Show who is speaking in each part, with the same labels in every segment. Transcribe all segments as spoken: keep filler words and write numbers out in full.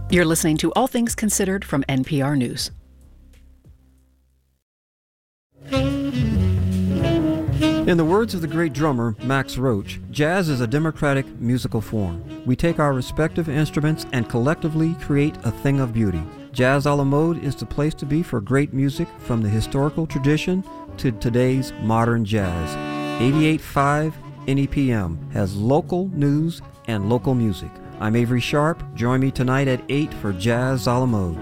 Speaker 1: You're listening to All Things Considered from N P R News.
Speaker 2: In the words of the great drummer Max Roach, jazz is a democratic musical form. We take our respective instruments and collectively create a thing of beauty. Jazz a la mode is the place to be for great music, from the historical tradition to today's modern jazz. eighty-eight point five N E P M has local news and local music. I'm Avery Sharp. Join me tonight at eight for Jazz a la mode.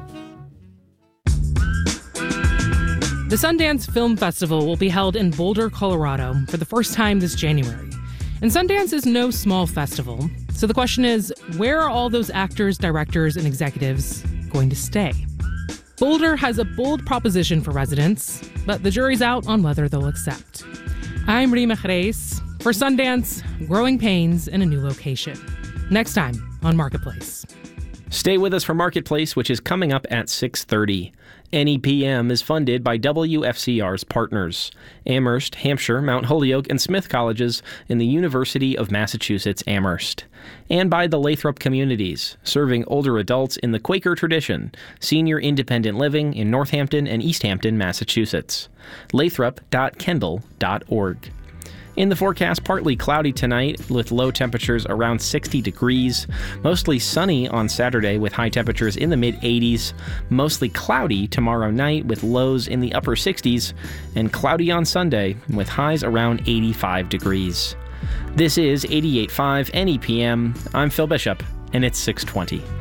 Speaker 3: The Sundance Film Festival will be held in Boulder, Colorado for the first time this January. And Sundance is no small festival, so the question is, where are all those actors, directors, and executives going to stay? Boulder has a bold proposition for residents, but the jury's out on whether they'll accept. I'm Rima Jerez for Sundance, Growing Pains in a New Location. Next time on Marketplace.
Speaker 4: Stay with us for Marketplace, which is coming up at six thirty. N E P M is funded by W F C R's partners, Amherst, Hampshire, Mount Holyoke, and Smith Colleges in the University of Massachusetts Amherst, and by the Lathrop Communities, serving older adults in the Quaker tradition, senior independent living in Northampton and East Hampton, Massachusetts. lathrop dot kendall dot org. In the forecast, partly cloudy tonight with low temperatures around sixty degrees. Mostly sunny on Saturday with high temperatures in the mid eighties. Mostly cloudy tomorrow night with lows in the upper sixties. And cloudy on Sunday with highs around eighty-five degrees. This is eighty-eight point five N E P M. I'm Phil Bishop, and it's six twenty.